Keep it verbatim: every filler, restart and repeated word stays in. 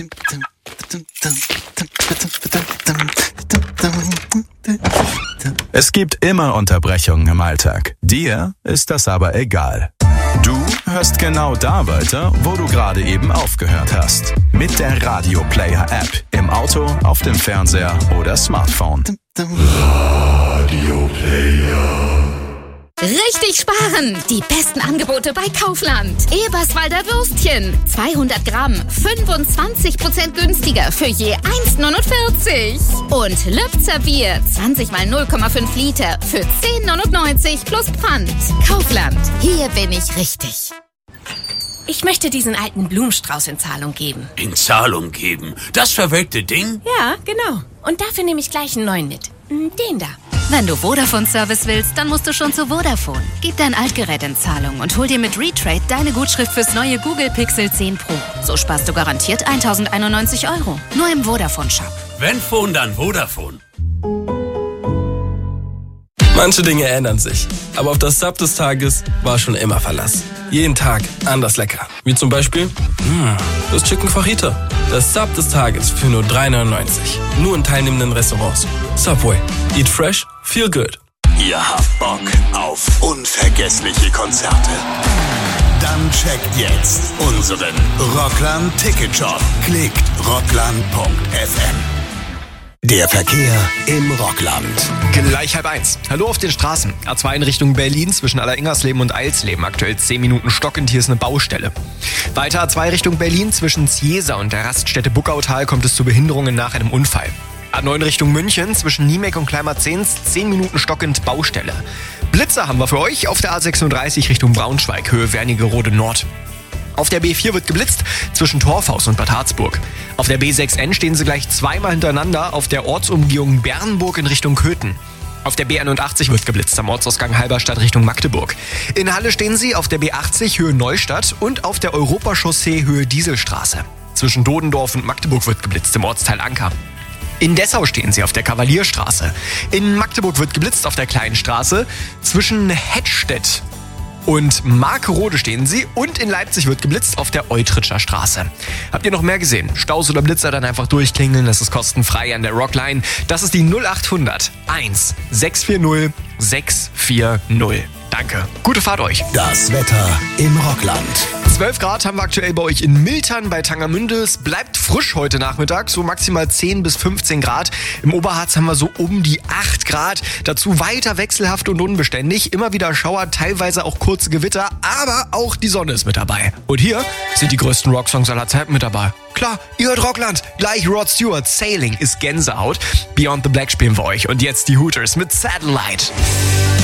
Es gibt immer Unterbrechungen im Alltag. Dir ist das aber egal. Du hörst genau da weiter, wo du gerade eben aufgehört hast. Mit der Radio Player App. Im Auto, auf dem Fernseher oder Smartphone. Radio Player. Richtig sparen! Die besten Angebote bei Kaufland. Eberswalder Würstchen. zweihundert Gramm. fünfundzwanzig Prozent günstiger für je eins neunundvierzig. Und Lübzer Bier. zwanzig mal null Komma fünf Liter für zehn neunundneunzig plus Pfand. Kaufland. Hier bin ich richtig. Ich möchte diesen alten Blumenstrauß in Zahlung geben. In Zahlung geben? Das verwelkte Ding? Ja, genau. Und dafür nehme ich gleich einen neuen mit. Den da. Wenn du Vodafone-Service willst, dann musst du schon zu Vodafone. Gib dein Altgerät in Zahlung und hol dir mit Retrade deine Gutschrift fürs neue Google Pixel zehn Pro. So sparst du garantiert tausendeinundneunzig Euro. Nur im Vodafone-Shop. Wenn Phone, dann Vodafone. Manche Dinge ändern sich, aber auf das Sub des Tages war schon immer Verlass. Jeden Tag anders lecker. Wie zum Beispiel mh, das Chicken Fajita. Das Sub des Tages für nur drei neunundneunzig. Nur in teilnehmenden Restaurants. Subway. Eat fresh, feel good. Ihr habt Bock auf unvergessliche Konzerte? Dann checkt jetzt unseren Rockland Ticket Shop. Klickt rockland punkt f m. Der Verkehr im Rockland. Gleich halb eins. Hallo auf den Straßen. A zwei in Richtung Berlin zwischen Alleringersleben und Eilsleben. Aktuell zehn Minuten stockend, hier ist eine Baustelle. Weiter A zwei Richtung Berlin zwischen Ziesa und der Raststätte Buckautal kommt es zu Behinderungen nach einem Unfall. A neun Richtung München zwischen Niemek und Kleinmarzehns zehn Minuten stockend Baustelle. Blitzer haben wir für euch auf der A sechsunddreißig Richtung Braunschweig, Höhe Wernigerode Nord. Auf der B vier wird geblitzt zwischen Torfhaus und Bad Harzburg. Auf der B sechs N stehen sie gleich zweimal hintereinander auf der Ortsumgehung Bernburg in Richtung Köthen. Auf der B einundachtzig wird geblitzt am Ortsausgang Halberstadt Richtung Magdeburg. In Halle stehen sie auf der B achtzig Höhe Neustadt und auf der Europachaussee Höhe Dieselstraße. Zwischen Dodendorf und Magdeburg wird geblitzt im Ortsteil Anker. In Dessau stehen sie auf der Kavalierstraße. In Magdeburg wird geblitzt auf der Kleinen Straße. Zwischen Hettstedt und Markerode stehen sie und in Leipzig wird geblitzt auf der Eutritscher Straße. Habt ihr noch mehr gesehen? Staus oder Blitzer, dann einfach durchklingeln, das ist kostenfrei an der Rockline. Das ist die null acht hundert eins sechs vier null sechs vier null. Danke. Gute Fahrt euch. Das Wetter im Rockland. zwölf Grad haben wir aktuell bei euch in Miltern bei Tangermünde. Es bleibt frisch heute Nachmittag, so maximal zehn bis fünfzehn Grad. Im Oberharz haben wir so um die acht Grad. Dazu weiter wechselhaft und unbeständig. Immer wieder Schauer, teilweise auch kurze Gewitter, aber auch die Sonne ist mit dabei. Und hier sind die größten Rocksongs aller Zeiten mit dabei. Klar, ihr hört Rockland. Gleich Rod Stewart, Sailing ist Gänsehaut. Beyond the Black spielen wir euch. Und jetzt die Hooters mit Satellite.